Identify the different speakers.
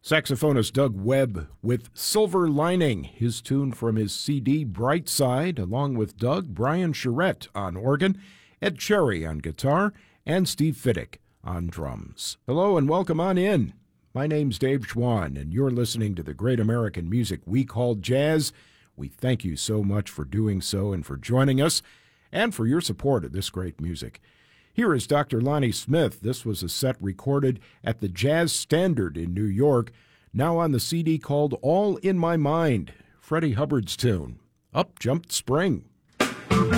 Speaker 1: Saxophonist Doug Webb with Silver Lining, his tune from his CD Bright Side, along with Doug, Brian Charette on organ, Ed Cherry on guitar, and Steve Fiddick on drums. Hello and welcome on in. My name's Dave Schwann, and you're listening to the great American music we call jazz. We thank you so much for doing so and for joining us, and for your support of this great music. Here is Dr. Lonnie Smith. This was a set recorded at the Jazz Standard in New York, now on the CD called All in My Mind, Freddie Hubbard's tune, Up Jumped Spring.